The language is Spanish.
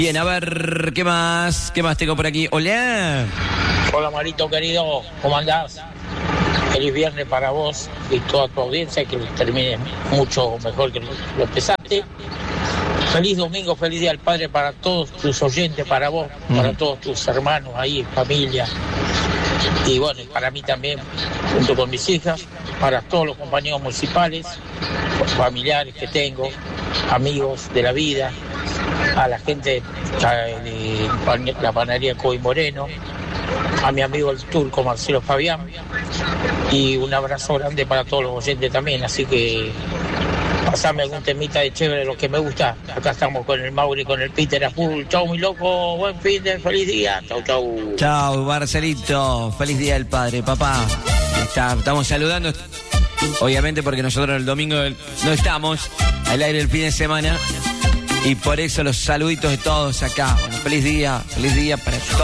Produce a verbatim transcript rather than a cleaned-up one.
Bien, a ver, ¿qué más? ¿Qué más tengo por aquí? Hola. Hola Marito querido, ¿cómo andás? Feliz viernes para vos y toda tu audiencia, que termine mucho mejor que lo empezaste. Feliz domingo, feliz día del Padre para todos tus oyentes, para vos, mm. para todos tus hermanos ahí, familia. Y bueno, para mí también, junto con mis hijas, para todos los compañeros municipales, familiares que tengo, amigos de la vida, a la gente de la panadería Coy Moreno, a mi amigo el turco Marcelo Fabián, y un abrazo grande para todos los oyentes también, así que pasame algún temita de chévere, lo que me gusta. Acá estamos con el Mauri, con el Peter a full. Chau, mi loco, buen fin de feliz día. Chau, chau. Chau, Marcelito, feliz día del padre, papá. Está, estamos saludando, obviamente porque nosotros el domingo no estamos al aire el fin de semana, y por eso los saluditos de todos acá. Bueno, feliz día, feliz día para todos.